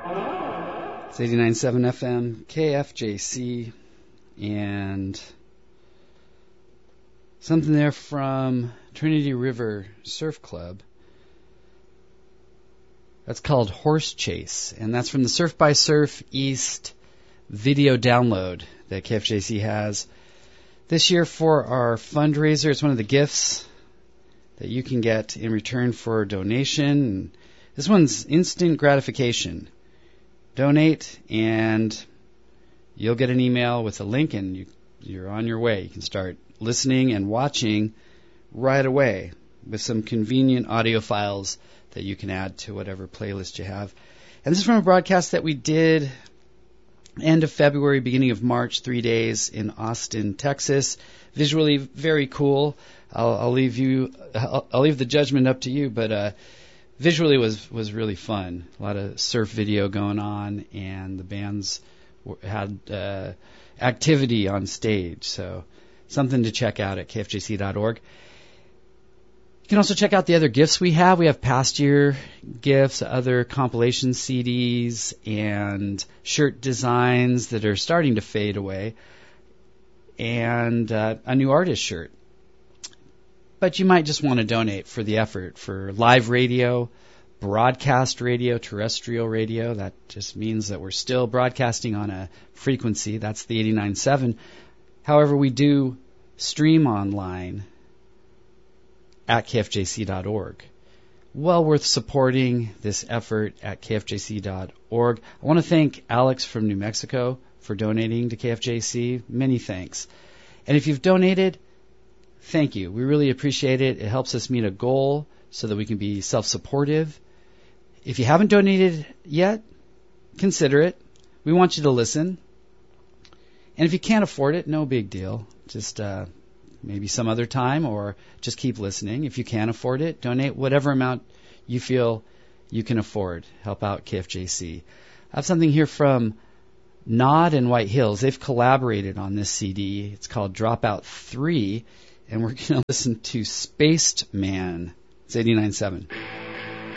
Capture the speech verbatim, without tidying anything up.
It's eighty-nine point seven F M, K F J C, and something there from Trinity River Surf Club. That's called Horse Chase, and that's from the Surf by Surf East video download that K F J C has. This year for our fundraiser, it's one of the gifts that you can get in return for a donation. This one's instant gratification. Donate, and you'll get an email with a link, and you, you're on your way. You can start listening and watching right away with some convenient audio files that you can add to whatever playlist you have. And this is from a broadcast that we did end of February, beginning of March, three days in Austin, Texas. Visually very cool. I'll, I'll leave you. I'll, I'll leave the judgment up to you, but uh, visually was was really fun. A lot of surf video going on, and the bands w- had uh, activity on stage. So something to check out at K F J C dot org. You can also check out the other gifts we have. We have past year gifts, other compilation C Ds, and shirt designs that are starting to fade away, and uh, a new artist shirt. But you might just want to donate for the effort for live radio, broadcast radio, terrestrial radio. That just means that we're still broadcasting on a frequency. That's the eighty-nine point seven. However, we do stream online at K F J C dot org. Well worth supporting this effort at K F J C dot org. I want to thank Alex from New Mexico for donating to K F J C. Many thanks. And if you've donated, thank you. We really appreciate it. It helps us meet a goal so that we can be self-supportive. If you haven't donated yet, consider it. We want you to listen. And if you can't afford it, no big deal. Just uh, maybe some other time, or just keep listening. If you can afford it, donate whatever amount you feel you can afford. Help out K F J C. I have something here from Nod and White Hills. They've collaborated on this C D. It's called Dropout three, and we're going to listen to Spaced Man. It's eighty-nine point seven.